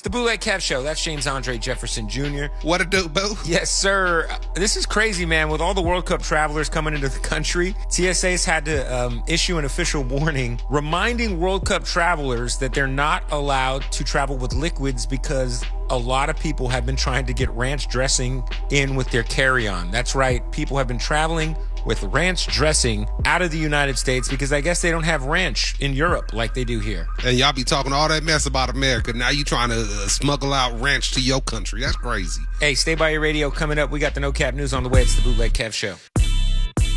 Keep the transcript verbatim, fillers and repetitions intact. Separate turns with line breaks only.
The Bootleg Kev Show. That's James Andre Jefferson Junior
What a do, boo?
Yes, sir. This is crazy, man. With all the World Cup travelers coming into the country, T S A's had to um, issue an official warning reminding World Cup travelers that they're not allowed to travel with liquids because a lot of people have been trying to get ranch dressing in with their carry-on. That's right. People have been traveling with ranch dressing out of the United States because I guess they don't have ranch in Europe like they do here.
And y'all be talking all that mess about America. Now you trying to uh, smuggle out ranch to your country. That's crazy.
Hey, stay by your radio. Coming up, we got the No Cap News on the way. It's the Bootleg Kev Show.